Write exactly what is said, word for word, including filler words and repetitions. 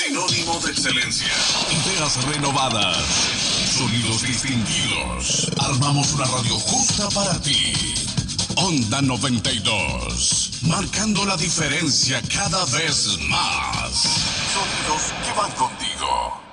Sinónimo de excelencia. Ideas renovadas. Sonidos distinguidos. Armamos una radio justa para ti. Onda noventa y dos. Marcando la diferencia cada vez más. Sonidos que van contigo.